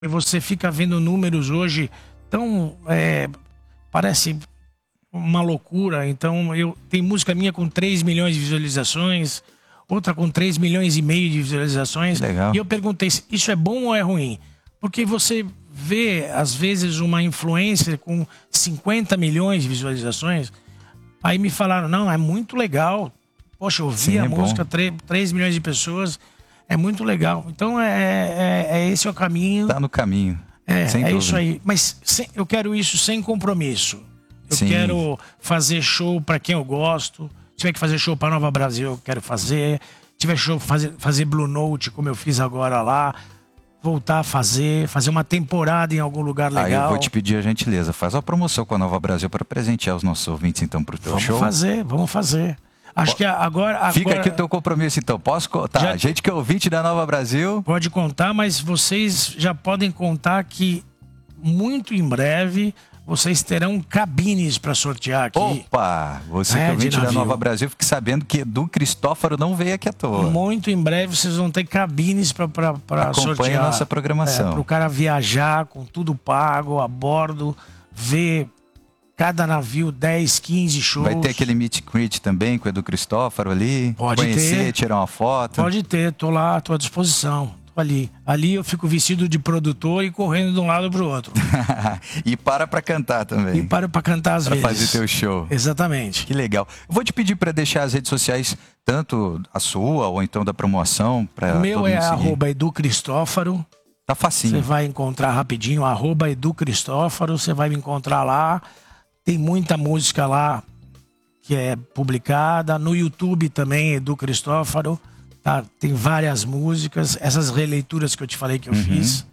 E você fica vendo números hoje tão... parece uma loucura. Então, tem música minha com 3 milhões de visualizações, outra com 3 milhões e meio de visualizações. Legal. E eu perguntei, isso é bom ou é ruim? Porque você vê, às vezes, uma influencer com 50 milhões de visualizações, aí me falaram, não, é muito legal. Poxa, eu ouvi a música, 3 milhões de pessoas, é muito legal. Então, esse é o caminho. Tá no caminho. É isso aí. Mas eu quero isso sem compromisso. Eu quero fazer show para quem eu gosto. Se tiver que fazer show para Nova Brasil, eu quero fazer. Se tiver show, fazer Blue Note, como eu fiz agora lá. Voltar a fazer uma temporada em algum lugar legal. Aí eu vou te pedir a gentileza, faz uma promoção com a Nova Brasil para presentear os nossos ouvintes, então, pro teu show. Vamos fazer. Acho que agora... Fica aqui o teu compromisso, então. Posso contar? Gente que é ouvinte da Nova Brasil... Pode contar, mas vocês já podem contar que muito em breve vocês terão cabines para sortear aqui. Opa! Você que é ouvinte da Nova Brasil, fique sabendo que Edu Cristófaro não veio aqui à toa. Muito em breve vocês vão ter cabines para sortear. Acompanhe a nossa programação. Para o cara viajar com tudo pago, a bordo, ver... Cada navio, 10, 15 shows. Vai ter aquele meet and greet também com o Edu Cristófaro ali? Pode conhecer, tirar uma foto? Pode ter, tô lá, tô à disposição. Tô ali. Ali eu fico vestido de produtor e correndo de um lado pro outro. E para cantar também. E para cantar às vezes. Para fazer teu show. Exatamente. Que legal. Eu vou te pedir para deixar as redes sociais, tanto a sua ou então da promoção. O meu é @EduCristófaro. Tá facinho. Você vai encontrar rapidinho, @EduCristófaro. Você vai me encontrar lá. Tem muita música lá que é publicada. No YouTube também, Edu Cristófaro. Tá? Tem várias músicas. Essas releituras que eu te falei que eu fiz.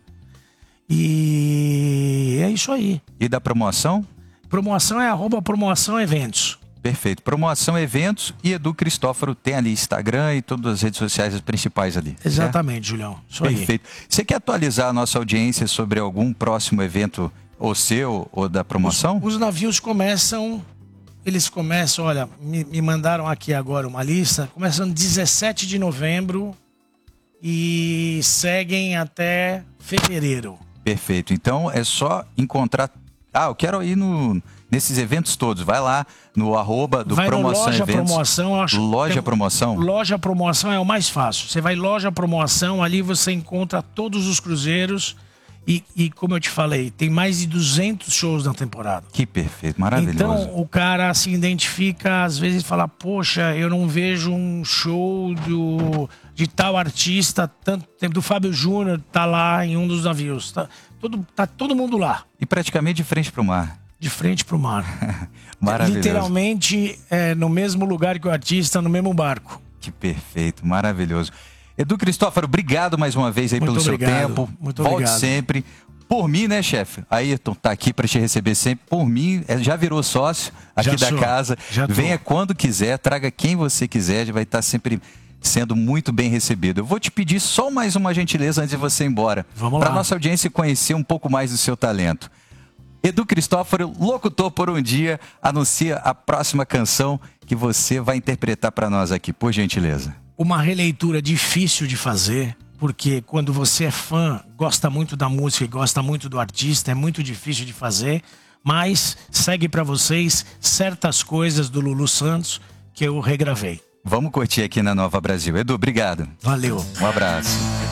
E é isso aí. E da promoção? Promoção é @promoção eventos. Perfeito. Promoção eventos e Edu Cristófaro tem ali Instagram e todas as redes sociais as principais ali. Exatamente, Julião. Isso Perfeito. aí. Você quer atualizar a nossa audiência sobre algum próximo evento ou seu, ou da promoção? Os navios começam, olha, me mandaram aqui agora uma lista, começam 17 de novembro e seguem até fevereiro. Perfeito, então é só encontrar, eu quero ir nesses eventos todos, vai lá no @ do Promoção Loja Eventos. Promoção, eu acho. Loja Promoção? Loja Promoção é o mais fácil, você vai Loja Promoção, ali você encontra todos os cruzeiros. E como eu te falei, tem mais de 200 shows na temporada. Que perfeito, maravilhoso. Então o cara se identifica, às vezes fala, poxa, eu não vejo um show de tal artista, tanto tempo, do Fábio Júnior, tá lá em um dos navios. Tá todo mundo lá. E praticamente de frente para o mar. De frente para o mar. Maravilhoso. Literalmente no mesmo lugar que o artista, no mesmo barco. Que perfeito, maravilhoso. Edu Cristófaro, obrigado mais uma vez aí pelo seu tempo. Muito Volte obrigado. sempre. Por mim, né, chefe? Ayrton tá aqui para te receber sempre. Por mim, já virou sócio aqui da casa. Venha quando quiser, traga quem você quiser, já vai estar sempre sendo muito bem recebido. Eu vou te pedir só mais uma gentileza antes de você ir embora. Vamos lá. Para nossa audiência conhecer um pouco mais do seu talento. Edu Cristófaro, locutor por um dia, anuncia a próxima canção que você vai interpretar para nós aqui, por gentileza. Uma releitura difícil de fazer, porque quando você é fã, gosta muito da música e gosta muito do artista, é muito difícil de fazer, mas segue para vocês Certas Coisas do Lulu Santos, que eu regravei. Vamos curtir aqui na Nova Brasil. Edu, obrigado. Valeu. Um abraço.